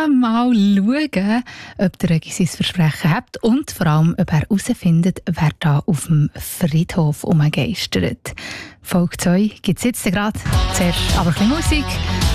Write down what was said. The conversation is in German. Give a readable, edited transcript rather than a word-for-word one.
mal schauen, ob der Regi sein Versprechen hat und vor allem, ob er herausfindet, wer da auf dem Friedhof umgeistert. Folge 2 gibt es jetzt gerade. Zuerst aber ein bisschen Musik.